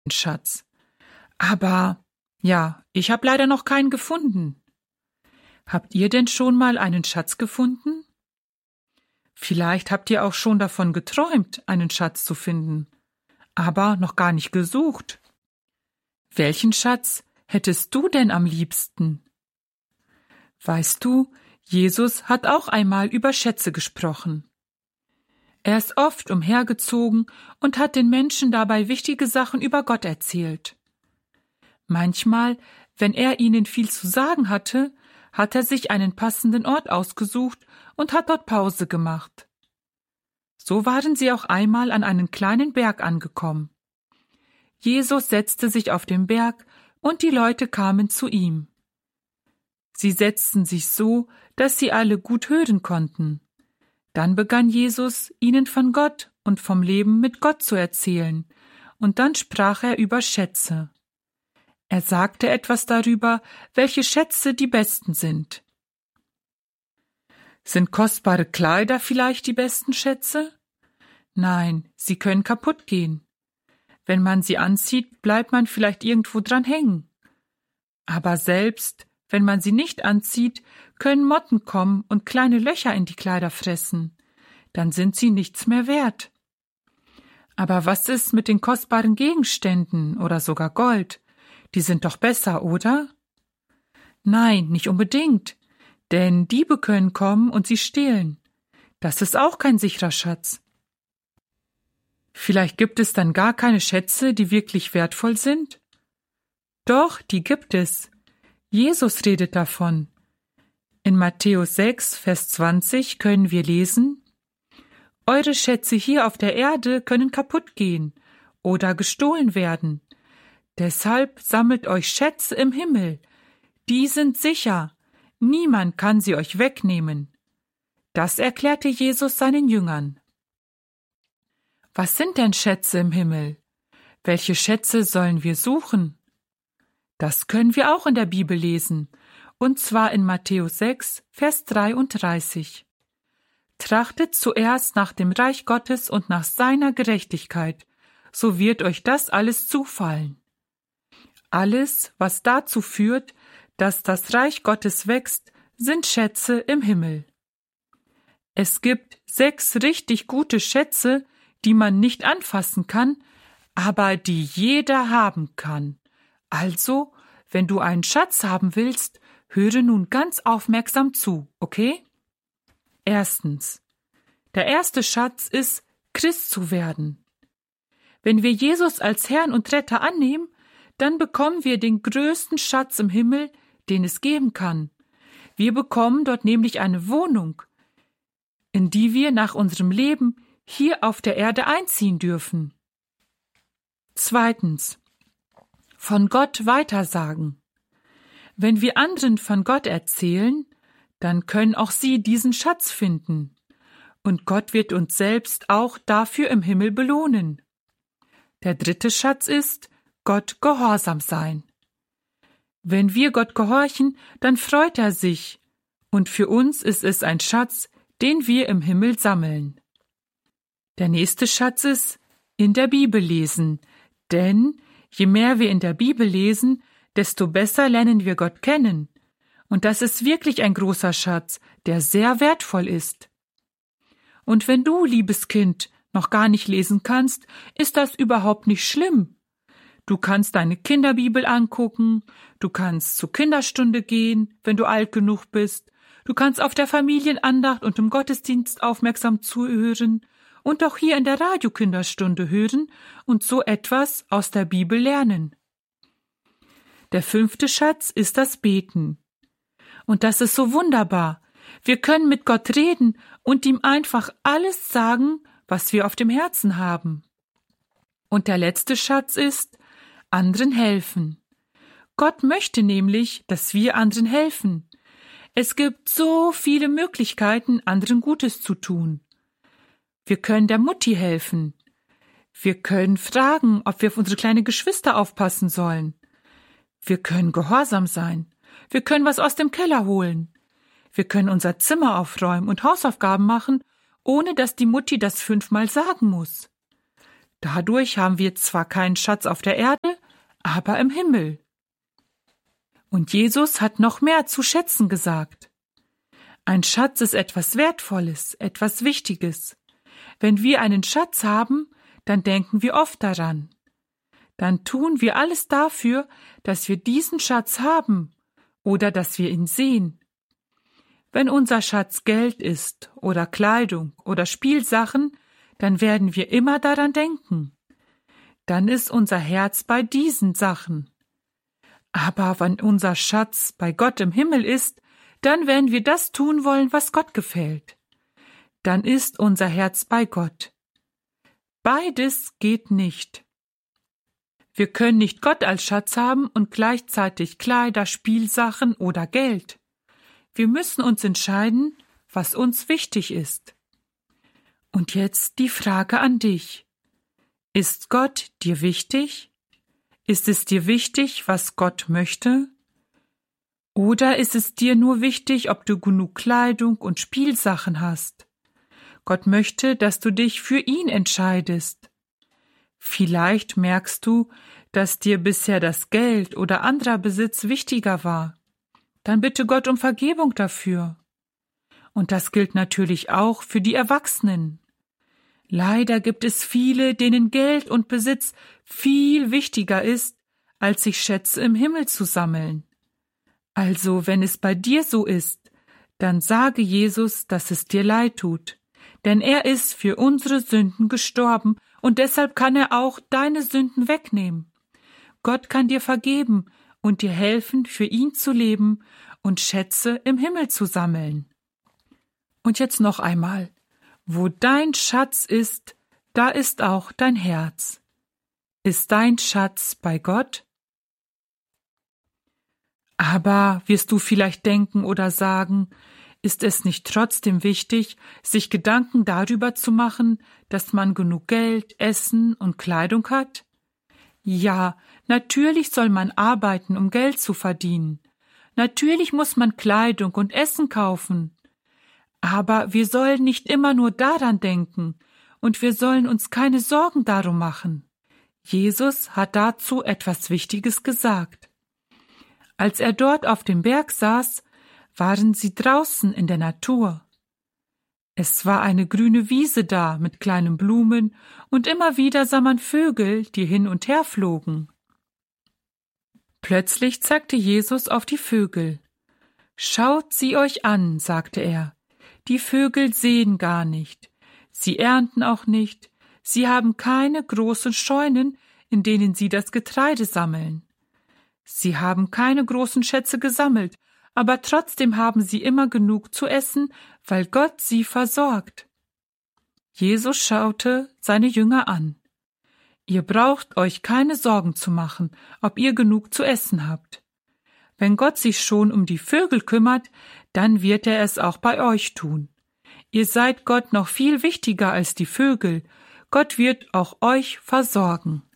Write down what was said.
Schatz. Aber, ja, ich habe leider noch keinen gefunden. Habt ihr denn schon mal einen Schatz gefunden? Vielleicht habt ihr auch schon davon geträumt, einen Schatz zu finden, aber noch gar nicht gesucht. Welchen Schatz hättest du denn am liebsten? Weißt du, Jesus hat auch einmal über Schätze gesprochen. Er ist oft umhergezogen und hat den Menschen dabei wichtige Sachen über Gott erzählt. Manchmal, wenn er ihnen viel zu sagen hatte, hat er sich einen passenden Ort ausgesucht und hat dort Pause gemacht. So waren sie auch einmal an einen kleinen Berg angekommen. Jesus setzte sich auf den Berg und die Leute kamen zu ihm. Sie setzten sich so, dass sie alle gut hören konnten. Dann begann Jesus, ihnen von Gott und vom Leben mit Gott zu erzählen, und dann sprach er über Schätze. Er sagte etwas darüber, welche Schätze die besten sind. Sind kostbare Kleider vielleicht die besten Schätze? Nein, sie können kaputt gehen. Wenn man sie anzieht, bleibt man vielleicht irgendwo dran hängen. Aber selbst wenn man sie nicht anzieht, können Motten kommen und kleine Löcher in die Kleider fressen. Dann sind sie nichts mehr wert. Aber was ist mit den kostbaren Gegenständen oder sogar Gold? Die sind doch besser, oder? Nein, nicht unbedingt, denn Diebe können kommen und sie stehlen. Das ist auch kein sicherer Schatz. Vielleicht gibt es dann gar keine Schätze, die wirklich wertvoll sind? Doch, die gibt es. Jesus redet davon. In Matthäus 6, Vers 20 können wir lesen: Eure Schätze hier auf der Erde können kaputt gehen oder gestohlen werden. Deshalb sammelt euch Schätze im Himmel. Die sind sicher. Niemand kann sie euch wegnehmen. Das erklärte Jesus seinen Jüngern. Was sind denn Schätze im Himmel? Welche Schätze sollen wir suchen? Das können wir auch in der Bibel lesen, und zwar in Matthäus 6, Vers 33. Trachtet zuerst nach dem Reich Gottes und nach seiner Gerechtigkeit, so wird euch das alles zufallen. Alles, was dazu führt, dass das Reich Gottes wächst, sind Schätze im Himmel. Es gibt 6 richtig gute Schätze, die man nicht anfassen kann, aber die jeder haben kann. Also, wenn du einen Schatz haben willst, höre nun ganz aufmerksam zu, okay? Erstens. Der erste Schatz ist, Christ zu werden. Wenn wir Jesus als Herrn und Retter annehmen, dann bekommen wir den größten Schatz im Himmel, den es geben kann. Wir bekommen dort nämlich eine Wohnung, in die wir nach unserem Leben hier auf der Erde einziehen dürfen. Zweitens. Von Gott weitersagen. Wenn wir anderen von Gott erzählen, dann können auch sie diesen Schatz finden. Und Gott wird uns selbst auch dafür im Himmel belohnen. Der dritte Schatz ist, Gott gehorsam sein. Wenn wir Gott gehorchen, dann freut er sich. Und für uns ist es ein Schatz, den wir im Himmel sammeln. Der nächste Schatz ist, in der Bibel lesen, denn je mehr wir in der Bibel lesen, desto besser lernen wir Gott kennen. Und das ist wirklich ein großer Schatz, der sehr wertvoll ist. Und wenn du, liebes Kind, noch gar nicht lesen kannst, ist das überhaupt nicht schlimm. Du kannst deine Kinderbibel angucken, du kannst zur Kinderstunde gehen, wenn du alt genug bist, du kannst auf der Familienandacht und im Gottesdienst aufmerksam zuhören und auch hier in der Radiokinderstunde hören und so etwas aus der Bibel lernen. Der 5. Schatz ist das Beten. Und das ist so wunderbar. Wir können mit Gott reden und ihm einfach alles sagen, was wir auf dem Herzen haben. Und der letzte Schatz ist, anderen helfen. Gott möchte nämlich, dass wir anderen helfen. Es gibt so viele Möglichkeiten, anderen Gutes zu tun. Wir können der Mutti helfen. Wir können fragen, ob wir auf unsere kleinen Geschwister aufpassen sollen. Wir können gehorsam sein. Wir können was aus dem Keller holen. Wir können unser Zimmer aufräumen und Hausaufgaben machen, ohne dass die Mutti das 5-mal sagen muss. Dadurch haben wir zwar keinen Schatz auf der Erde, aber im Himmel. Und Jesus hat noch mehr zu schätzen gesagt. Ein Schatz ist etwas Wertvolles, etwas Wichtiges. Wenn wir einen Schatz haben, dann denken wir oft daran. Dann tun wir alles dafür, dass wir diesen Schatz haben oder dass wir ihn sehen. Wenn unser Schatz Geld ist oder Kleidung oder Spielsachen, dann werden wir immer daran denken. Dann ist unser Herz bei diesen Sachen. Aber wenn unser Schatz bei Gott im Himmel ist, dann werden wir das tun wollen, was Gott gefällt. Dann ist unser Herz bei Gott. Beides geht nicht. Wir können nicht Gott als Schatz haben und gleichzeitig Kleider, Spielsachen oder Geld. Wir müssen uns entscheiden, was uns wichtig ist. Und jetzt die Frage an dich. Ist Gott dir wichtig? Ist es dir wichtig, was Gott möchte? Oder ist es dir nur wichtig, ob du genug Kleidung und Spielsachen hast? Gott möchte, dass du dich für ihn entscheidest. Vielleicht merkst du, dass dir bisher das Geld oder anderer Besitz wichtiger war. Dann bitte Gott um Vergebung dafür. Und das gilt natürlich auch für die Erwachsenen. Leider gibt es viele, denen Geld und Besitz viel wichtiger ist, als sich Schätze im Himmel zu sammeln. Also, wenn es bei dir so ist, dann sage Jesus, dass es dir leid tut, denn er ist für unsere Sünden gestorben und deshalb kann er auch deine Sünden wegnehmen. Gott kann dir vergeben und dir helfen, für ihn zu leben und Schätze im Himmel zu sammeln. Und jetzt noch einmal. Wo dein Schatz ist, da ist auch dein Herz. Ist dein Schatz bei Gott? Aber wirst du vielleicht denken oder sagen, ist es nicht trotzdem wichtig, sich Gedanken darüber zu machen, dass man genug Geld, Essen und Kleidung hat? Ja, natürlich soll man arbeiten, um Geld zu verdienen. Natürlich muss man Kleidung und Essen kaufen. Aber wir sollen nicht immer nur daran denken und wir sollen uns keine Sorgen darum machen. Jesus hat dazu etwas Wichtiges gesagt. Als er dort auf dem Berg saß, waren sie draußen in der Natur. Es war eine grüne Wiese da mit kleinen Blumen und immer wieder sah man Vögel, die hin und her flogen. Plötzlich zeigte Jesus auf die Vögel. »Schaut sie euch an«, sagte er. »Die Vögel säen gar nicht, sie ernten auch nicht, sie haben keine großen Scheunen, in denen sie das Getreide sammeln. Sie haben keine großen Schätze gesammelt, aber trotzdem haben sie immer genug zu essen, weil Gott sie versorgt.« Jesus schaute seine Jünger an. »Ihr braucht euch keine Sorgen zu machen, ob ihr genug zu essen habt. Wenn Gott sich schon um die Vögel kümmert, dann wird er es auch bei euch tun. Ihr seid Gott noch viel wichtiger als die Vögel. Gott wird auch euch versorgen.«